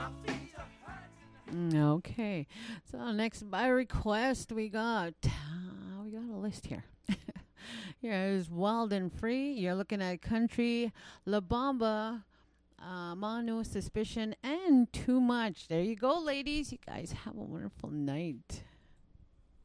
Okay. So next by request we got a list here. Here's Wild and Free. You're looking at Country, La Bamba, Manu, Suspicion, and Too Much. There you go, ladies. You guys have a wonderful night.